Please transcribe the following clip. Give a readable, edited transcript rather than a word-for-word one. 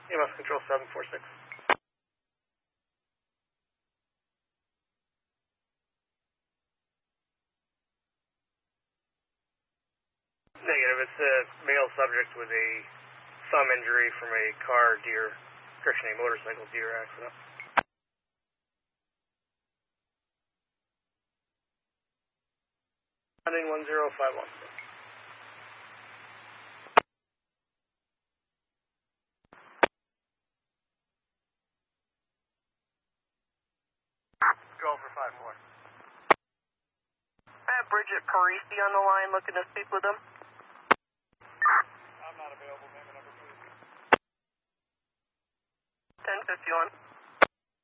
EMS Control 746. Negative. It's a male subject with a thumb injury from a a motorcycle deer accident. Landing 1051. Go for 5-4. I have Bridget Parisi on the line looking to speak with him. I'm not available. Name and number, please. 1051.